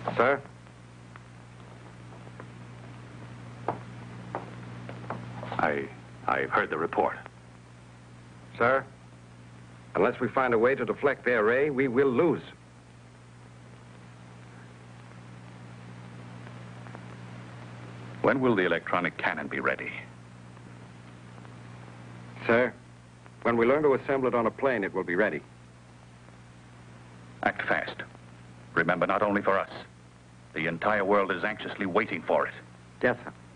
Sir? I've heard the report. Sir? Unless we find a way to deflect their ray, we will lose. When will the electronic cannon be ready? Sir, when we learn to assemble it on a plane, it will be ready. Act fast. Remember, not only for us. The entire world is anxiously waiting for it. Yes, sir.